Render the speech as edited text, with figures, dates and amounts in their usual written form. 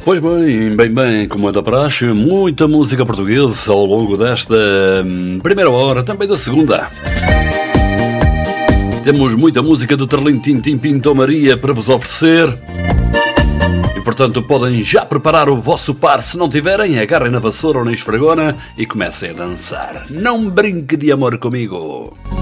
Pois bem, como é da praxe, muita música portuguesa ao longo desta primeira hora, também da segunda. Temos muita música do Terlim Tintim Pinto Maria para vos oferecer. E portanto podem já preparar o vosso par. Se não tiverem, agarrem na vassoura ou na esfregona e comecem a dançar. Não brinque de amor comigo.